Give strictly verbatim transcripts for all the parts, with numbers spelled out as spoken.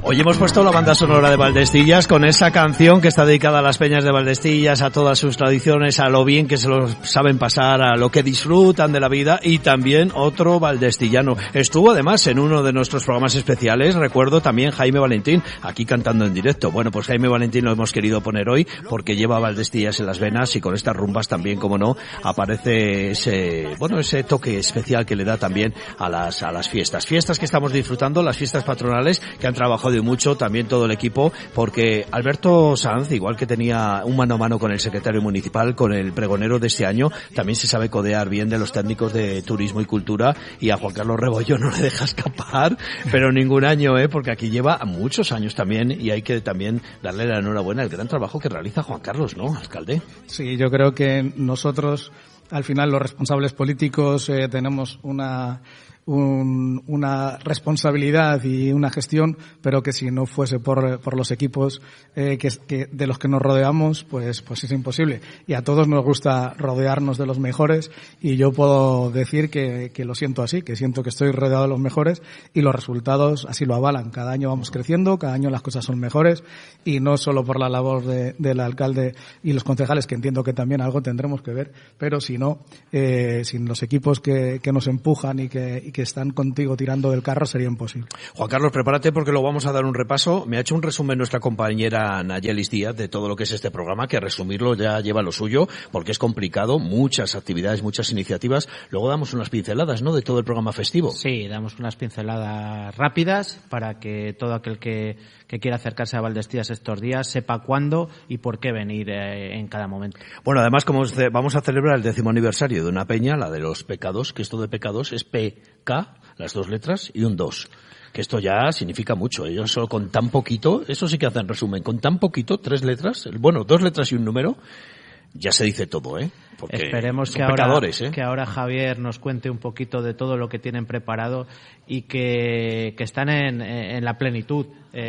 Hoy hemos puesto la banda sonora de Valdestillas con esa canción que está dedicada a las peñas de Valdestillas, a todas sus tradiciones, a lo bien que se lo saben pasar, a lo que disfrutan de la vida, y también otro valdestillano. Estuvo además en uno de nuestros programas especiales, recuerdo también Jaime Valentín, aquí cantando en directo. Bueno, pues Jaime Valentín lo hemos querido poner hoy porque lleva Valdestillas en las venas y con estas rumbas también, como no, aparece ese, bueno, ese toque especial que le da también a las, a las fiestas. Fiestas que estamos disfrutando, las fiestas patronales que han trabajado y mucho, también todo el equipo, porque Alberto Sanz, igual que tenía un mano a mano con el secretario municipal, con el pregonero de este año, también se sabe codear bien de los técnicos de turismo y cultura, y a Juan Carlos Rebollo no le deja escapar, pero ningún año, eh, porque aquí lleva muchos años también, y hay que también darle la enhorabuena al gran trabajo que realiza Juan Carlos, ¿no, alcalde? Sí, yo creo que nosotros, al final, los responsables políticos, eh, tenemos una Un, una responsabilidad y una gestión, pero que si no fuese por, por los equipos eh, que, que de los que nos rodeamos, pues, pues es imposible. Y a todos nos gusta rodearnos de los mejores, y yo puedo decir que, que lo siento así, que siento que estoy rodeado de los mejores, y los resultados así lo avalan. Cada año vamos creciendo, cada año las cosas son mejores, y no solo por la labor de, del alcalde y los concejales, que entiendo que también algo tendremos que ver, pero si no, eh, sin los equipos que, que nos empujan y que que están contigo tirando del carro, sería imposible. Juan Carlos, prepárate porque lo vamos a dar un repaso. Me ha hecho un resumen nuestra compañera Nayelis Díaz de todo lo que es este programa, que resumirlo ya lleva lo suyo, porque es complicado, muchas actividades, muchas iniciativas. Luego damos unas pinceladas, ¿no?, de todo el programa festivo. Sí, damos unas pinceladas rápidas para que todo aquel que, que quiera acercarse a Valdestillas estos días sepa cuándo y por qué venir eh, en cada momento. Bueno, además, como vamos a celebrar el décimo aniversario de una peña, la de los pecados, que esto de pecados es P K, las dos letras, y un dos. Que esto ya significa mucho. Ellos solo con tan poquito, eso sí que hacen resumen, con tan poquito, tres letras, bueno, dos letras y un número, ya se dice todo, ¿eh? Porque esperemos que ahora, ¿eh? que ahora Javier nos cuente un poquito de todo lo que tienen preparado y que, que están en, en la plenitud,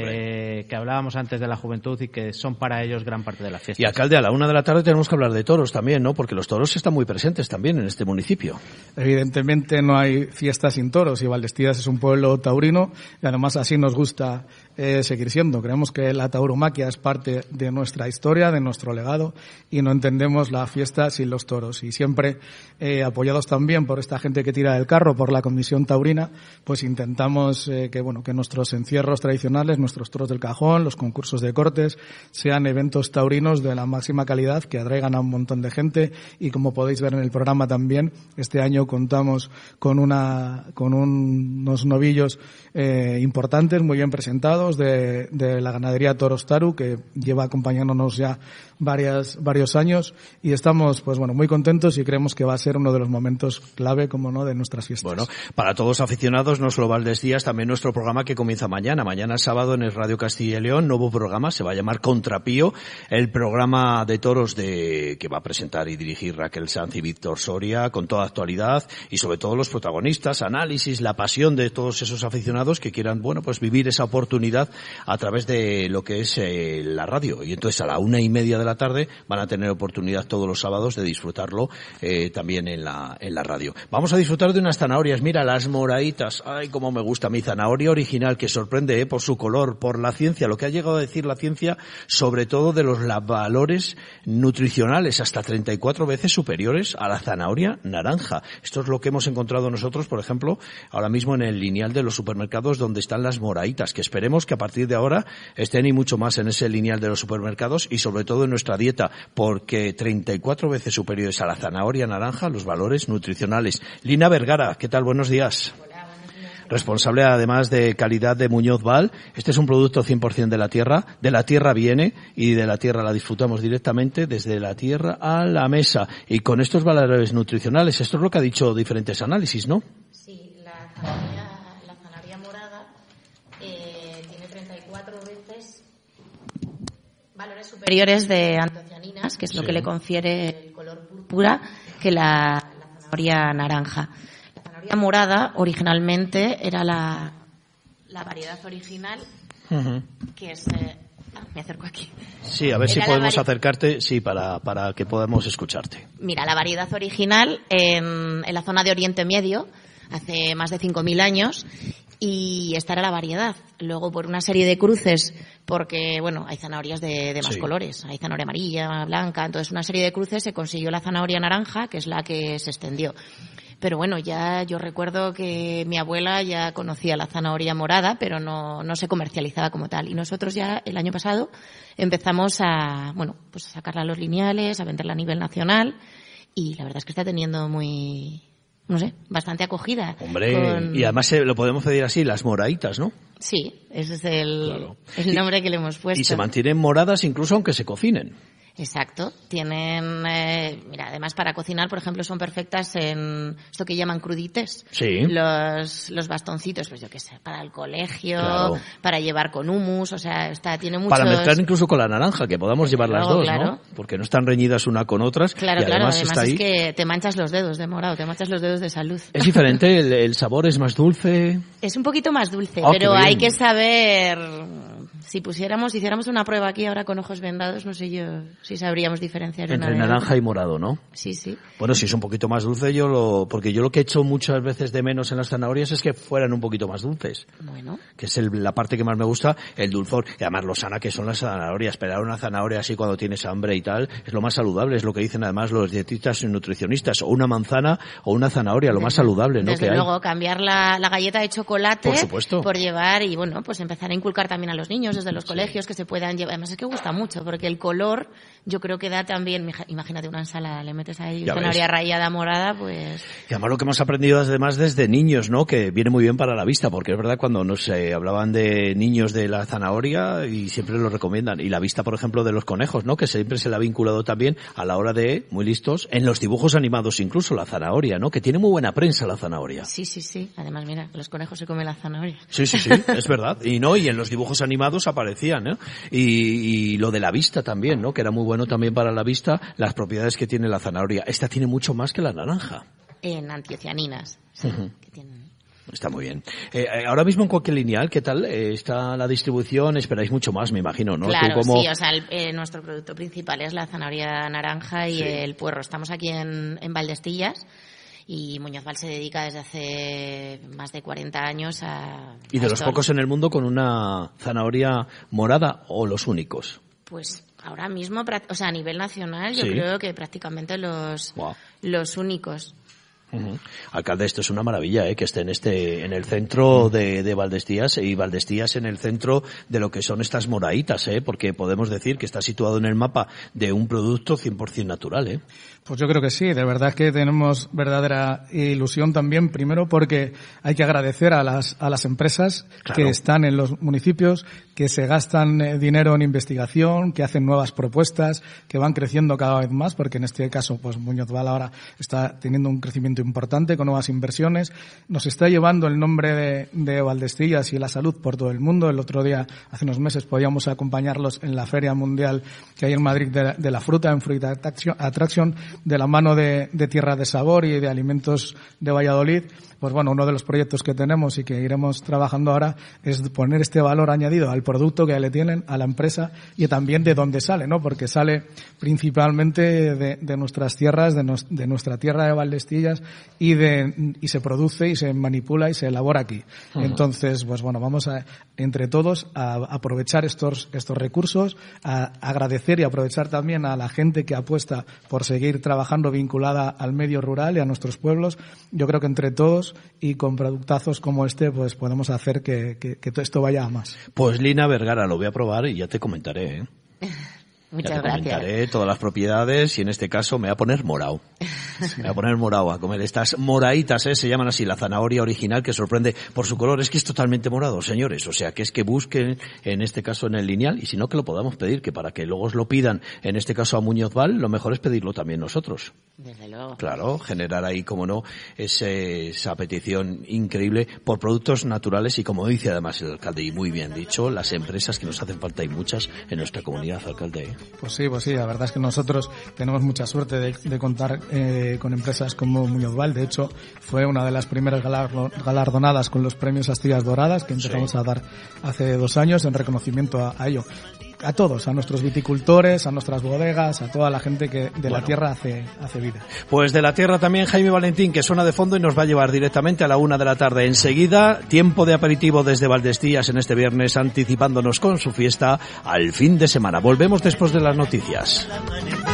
eh, que hablábamos antes de la juventud y que son para ellos gran parte de la fiesta. Y alcalde, a la una de la tarde tenemos que hablar de toros también, ¿no? Porque los toros están muy presentes también en este municipio. Evidentemente no hay fiesta sin toros, y Valdestillas es un pueblo taurino, y además así nos gusta eh, seguir siendo. Creemos que la tauromaquia es parte de nuestra historia, de nuestro legado, y no entendemos la fiesta sin los toros. Y siempre, eh, apoyados también por esta gente que tira del carro, por la Comisión Taurina, pues intentamos eh, que bueno que nuestros encierros tradicionales, nuestros toros del cajón, los concursos de cortes, sean eventos taurinos de la máxima calidad, que atraigan a un montón de gente. Y como podéis ver en el programa también, este año contamos con una con un, unos novillos eh, importantes, muy bien presentados, de, de la ganadería Toros Taru, que lleva acompañándonos ya varias varios años, y estamos pues bueno muy contentos, y creemos que va a ser uno de los momentos clave, como no, de nuestras fiestas. Bueno, para todos los aficionados, no solo Valdestillas, también nuestro programa que comienza mañana. Mañana sábado en el Radio Castilla y León, nuevo programa, se va a llamar Contrapío, el programa de toros de que va a presentar y dirigir Raquel Sanz y Víctor Soria, con toda actualidad y sobre todo los protagonistas, análisis, la pasión de todos esos aficionados que quieran, bueno, pues vivir esa oportunidad a través de lo que es eh, la radio. Y entonces a la una y media de la tarde van a tener oportunidad todos los sábados de disfrutarlo eh, también en la en la radio. Vamos a disfrutar de unas zanahorias, mira, las moraditas, ay, cómo me gusta mi zanahoria original, que sorprende eh, por su color, por la ciencia, lo que ha llegado a decir la ciencia, sobre todo de los valores nutricionales, hasta treinta y cuatro veces superiores a la zanahoria naranja. Esto es lo que hemos encontrado nosotros, por ejemplo, ahora mismo en el lineal de los supermercados donde están las moraditas, que esperemos que a partir de ahora estén y mucho más en ese lineal de los supermercados, y sobre todo en nuestra dieta, porque treinta y cuatro veces superiores a la zanahoria naranja los valores nutricionales. Lina Vergara, ¿qué tal? Buenos días. Hola, buenos días. Responsable además de calidad de Muñoz Val. Este es un producto cien por ciento de la tierra, de la tierra viene y de la tierra la disfrutamos directamente, desde la tierra a la mesa, y con estos valores nutricionales. Esto es lo que ha dicho diferentes análisis, ¿no? Sí, la zanahoria, la zanahoria morada eh, tiene treinta y cuatro veces valores superiores de antocianinas, que es lo Sí. que le confiere el color púrpura, que la, la zanahoria naranja. La zanahoria morada originalmente era la, la variedad original, Uh-huh. que es... Eh, ah, me acerco aquí. Sí, a ver Era si la podemos vari- acercarte, sí, para, para que podamos escucharte. Mira, la variedad original en, en la zona de Oriente Medio, hace más de cinco mil años, Y esta era la variedad. Luego, por una serie de cruces, porque, bueno, hay zanahorias de, de más sí. colores. Hay zanahoria amarilla, blanca. Entonces, una serie de cruces se consiguió la zanahoria naranja, que es la que se extendió. Pero bueno, ya yo recuerdo que mi abuela ya conocía la zanahoria morada, pero no, no se comercializaba como tal. Y nosotros ya el año pasado empezamos a, bueno, pues a sacarla a los lineales, a venderla a nivel nacional. Y la verdad es que está teniendo muy... no sé, bastante acogida. Hombre, con... y además eh, lo podemos pedir así, las moraditas, ¿no? Sí, ese es el, claro. el nombre y, que le hemos puesto. Y se mantienen moradas incluso aunque se cocinen. Exacto. Tienen, eh, mira, además para cocinar, por ejemplo, son perfectas en esto que llaman crudites. Sí. Los, los bastoncitos, pues yo qué sé, para el colegio, claro. para llevar con hummus, o sea, está, tiene muchos... Para mezclar incluso con la naranja, que podamos llevar las Luego, dos, claro. ¿no? Porque no están reñidas una con otras. Claro, y además, claro, además está es ahí... que te manchas los dedos de morado, te manchas los dedos de salud. Es diferente, el, el sabor es más dulce. Es un poquito más dulce, oh, pero hay que saber... Si pusiéramos, si hiciéramos una prueba aquí ahora con ojos vendados, no sé yo si sabríamos diferenciar entre una naranja y morado, ¿no? Sí, sí. Bueno, si es un poquito más dulce, yo lo, porque yo lo que he hecho muchas veces de menos en las zanahorias es que fueran un poquito más dulces. Bueno. Que es el, la parte que más me gusta, el dulzor. Y además lo sana que son las zanahorias. Pelar una zanahoria así cuando tienes hambre y tal, es lo más saludable, es lo que dicen además los dietistas y nutricionistas. O una manzana o una zanahoria, lo desde, más saludable, ¿no? Desde que luego, hay. cambiar la, la galleta de chocolate. Por supuesto. Por llevar y bueno, pues empezar a inculcar también a los niños desde los sí. colegios que se puedan llevar. Además es que gusta mucho, porque el color yo creo que da también, imagínate una ensalada, le metes ahí zanahoria rayada morada, pues... Y además lo que hemos aprendido además desde niños, ¿no? Que viene muy bien para la vista, porque es verdad cuando nos eh, hablaban de niños de la zanahoria y siempre lo recomiendan. Y la vista, por ejemplo, de los conejos, ¿no? Que siempre se le ha vinculado también a la hora de, muy listos, en los dibujos animados incluso, la zanahoria, ¿no? Que tiene muy buena prensa la zanahoria. Sí, sí, sí. Además, mira, los conejos se comen la zanahoria. Sí, sí, sí, es verdad. Y no, y en los dibujos animados aparecían, ¿eh? Y, y lo de la vista también, ¿no? Que era muy bueno también para la vista, las propiedades que tiene la zanahoria. Esta tiene mucho más que la naranja. En antiocianinas, sí, uh-huh. que tienen. Está muy bien. Eh, ahora mismo en cualquier lineal, ¿qué tal eh, está la distribución? Esperáis mucho más, me imagino, ¿no? Claro, como... sí, o sea, el, eh, nuestro producto principal es la zanahoria naranja y sí. el puerro. Estamos aquí en, en Valdestillas. Y Muñoz Val se dedica desde hace más de cuarenta años a... ¿Y de a los esto. pocos en el mundo con una zanahoria morada o los únicos? Pues ahora mismo, o sea, a nivel nacional, yo sí. creo que prácticamente los, wow. los únicos. Uh-huh. Alcalde, esto es una maravilla, ¿eh? Que esté en este, en el centro de, de Valdestillas y Valdestillas en el centro de lo que son estas moraditas, ¿eh? Porque podemos decir que está situado en el mapa de un producto cien por ciento natural, ¿eh? Pues yo creo que sí, de verdad que tenemos verdadera ilusión también, primero porque hay que agradecer a las, a las empresas claro. que están en los municipios, que se gastan eh, dinero en investigación, que hacen nuevas propuestas, que van creciendo cada vez más, porque en este caso, pues Muñoz Val ahora está teniendo un crecimiento importante con nuevas inversiones. Nos está llevando el nombre de, de Valdestillas y la salud por todo el mundo. El otro día, hace unos meses, podíamos acompañarlos en la Feria Mundial que hay en Madrid de la, de la fruta, en Fruit Attraction, de la mano de, de Tierra de Sabor y de Alimentos de Valladolid. Pues bueno, uno de los proyectos que tenemos y que iremos trabajando ahora es poner este valor añadido al producto que le tienen a la empresa y también de dónde sale, ¿no? Porque sale principalmente de, de nuestras tierras, de, nos, de nuestra tierra de Valdestillas y de y se produce y se manipula y se elabora aquí. Uh-huh. Entonces, pues bueno, vamos a entre todos a aprovechar estos estos recursos, a agradecer y aprovechar también a la gente que apuesta por seguir trabajando vinculada al medio rural y a nuestros pueblos. Yo creo que entre todos y con productazos como este, pues podemos hacer que, que, que todo esto vaya a más. Pues Lina Vergara, lo voy a probar y ya te comentaré, ¿eh? Muchas ya te gracias. Comentaré todas las propiedades y en este caso me voy a poner morado. Me voy a poner morado a comer estas moraditas, ¿eh? Se llaman así, la zanahoria original que sorprende por su color. Es que es totalmente morado, señores. O sea, que es que busquen, en este caso en el lineal, y si no que lo podamos pedir, que para que luego os lo pidan, en este caso a Muñoz Val, lo mejor es pedirlo también nosotros. Desde luego. Claro, generar ahí, como no, ese, esa petición increíble por productos naturales y como dice además el alcalde, y muy bien dicho, las empresas que nos hacen falta y muchas en nuestra comunidad, alcalde. Pues sí, pues sí, la verdad es que nosotros tenemos mucha suerte de, de contar eh, eh, con empresas como Muñoz Val. De hecho, fue una de las primeras galardonadas con los premios Astillas Doradas que empezamos sí. a dar hace dos años en reconocimiento a, a ello. A todos, a nuestros viticultores, a nuestras bodegas, a toda la gente que de bueno. la tierra hace, hace vida. Pues de la tierra también Jaime Valentín, que suena de fondo y nos va a llevar directamente a la una de la tarde. Enseguida, tiempo de aperitivo desde Valdestías en este viernes, anticipándonos con su fiesta al fin de semana. Volvemos después de las noticias.